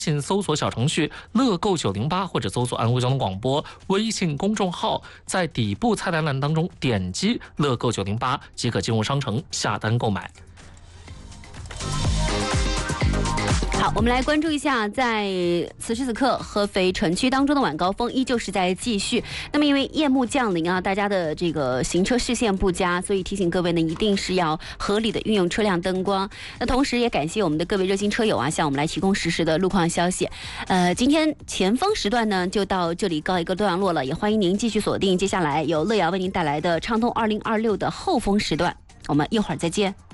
请搜索小程序乐购908或者搜索安徽交通广播微信公众号，在底部菜单栏当中点击乐购908即可进入商城下单购买。 好，我们来关注一下，在此时此刻合肥城区当中的晚高峰依旧是在继续。那么因为夜幕降临啊，大家的这个行车视线不佳，所以提醒各位呢，一定是要合理的运用车辆灯光。那同时也感谢我们的各位热心车友啊，向我们来提供实时的路况消息。今天前锋时段呢就到这里告一个段落了，也欢迎您继续锁定接下来由乐瑶为您带来的畅通2026的后锋时段。我们一会儿再见。